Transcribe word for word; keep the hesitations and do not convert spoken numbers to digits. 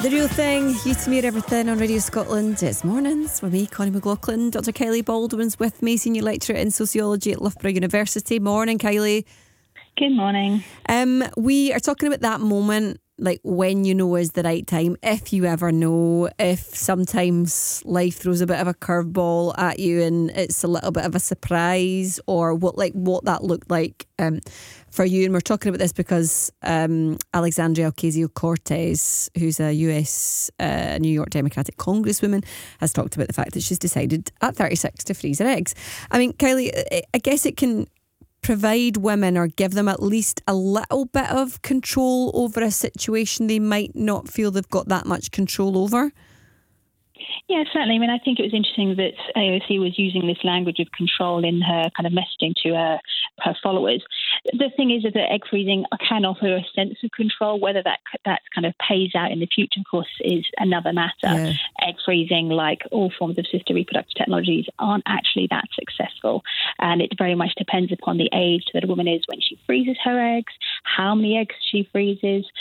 The Real Thing, You to Me and Everything on Radio Scotland. It's mornings with me, Connie McLaughlin. Doctor Kylie Baldwin's with me, Senior Lecturer in Sociology at Loughborough University. Morning, Kylie. Good morning. Um, we are talking about that moment, like when you know is the right time, if you ever know, if sometimes life throws a bit of a curveball at you and it's a little bit of a surprise, or what like what that looked like um, for you. And we're talking about this because um, Alexandria Ocasio-Cortez, who's a U S uh, New York Democratic Congresswoman, has talked about the fact that she's decided at thirty-six to freeze her eggs. I mean, Kylie, I guess it can provide women or give them at least a little bit of control over a situation they might not feel they've got that much control over. Yeah, certainly. I mean, I think it was interesting that A O C was using this language of control in her kind of messaging to her, her followers. The thing is, is that egg freezing can offer a sense of control. Whether that that kind of pays out in the future, of course, is another matter. Yeah. Egg freezing, like all forms of assisted reproductive technologies, aren't actually that successful. And it very much depends upon the age that a woman is when she freezes her eggs, how many eggs she freezes,